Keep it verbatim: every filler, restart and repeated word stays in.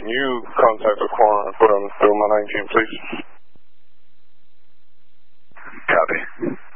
you contact the coroner and put him through my nineteen, please? Copy.